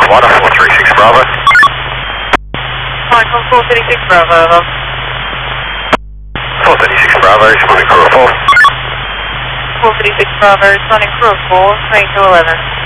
Water 436 Bravo. Calling from 436 Bravo. 436 Bravo, responding crew 4. 436 Bravo, responding crew 4, range to 11.